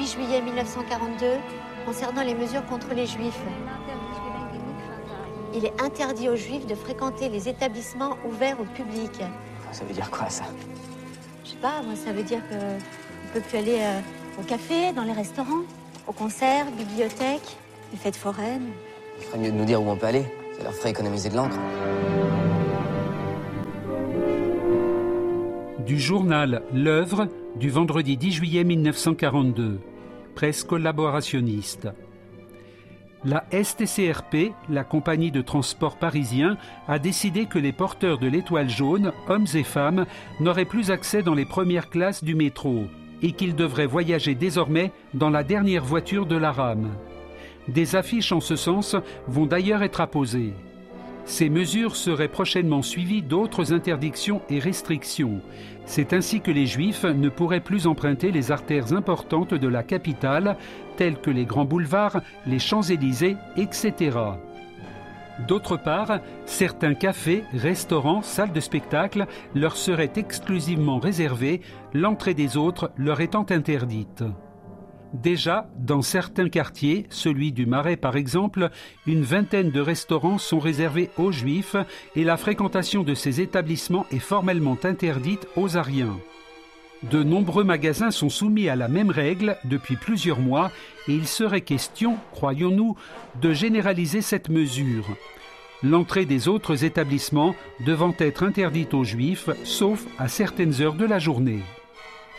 8 juillet 1942 concernant les mesures contre les Juifs. Il est interdit aux Juifs de fréquenter les établissements ouverts au public. Ça veut dire quoi, ça? Je sais pas, moi, ça veut dire qu'on ne peut plus aller au café, dans les restaurants, aux concerts, bibliothèques, les fêtes foraines. Il ferait mieux de nous dire où on peut aller. Ça leur ferait économiser de l'encre. Du journal L'Œuvre du vendredi 10 juillet 1942. Presse collaborationniste. La STCRP, la compagnie de transport parisien, a décidé que les porteurs de l'étoile jaune, hommes et femmes, n'auraient plus accès dans les premières classes du métro et qu'ils devraient voyager désormais dans la dernière voiture de la rame. Des affiches en ce sens vont d'ailleurs être apposées. Ces mesures seraient prochainement suivies d'autres interdictions et restrictions. C'est ainsi que les Juifs ne pourraient plus emprunter les artères importantes de la capitale, telles que les grands boulevards, les Champs-Élysées, etc. D'autre part, certains cafés, restaurants, salles de spectacle leur seraient exclusivement réservés, l'entrée des autres leur étant interdite. Déjà, dans certains quartiers, celui du Marais par exemple, une vingtaine de restaurants sont réservés aux Juifs et la fréquentation de ces établissements est formellement interdite aux Ariens. De nombreux magasins sont soumis à la même règle depuis plusieurs mois et il serait question, croyons-nous, de généraliser cette mesure. L'entrée des autres établissements devant être interdite aux Juifs, sauf à certaines heures de la journée.